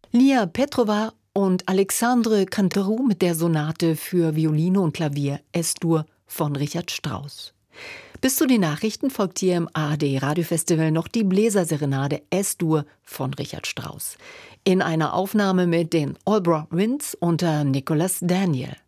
Lia Petrova und Alexandre Canteroux mit der Sonate für Violine und Klavier S-Dur von Richard Strauss. Bis zu den Nachrichten folgt hier im ARD-Radiofestival noch die Bläserserenade S-Dur von Richard Strauss. In einer Aufnahme mit den Albraugh Winds unter Nicholas Daniel.